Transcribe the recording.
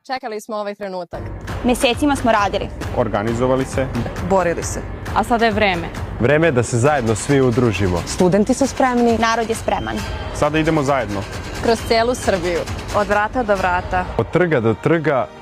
Čekali smo ovaj trenutak. Mesecima smo radili. Organizovali se. Borili se. A sada je vreme. Vreme je da se zajedno svi udružimo. Studenti su spremni. Narod je spreman. Sada idemo zajedno. Kroz celu Srbiju. Od vrata do vrata. Od trga do trga.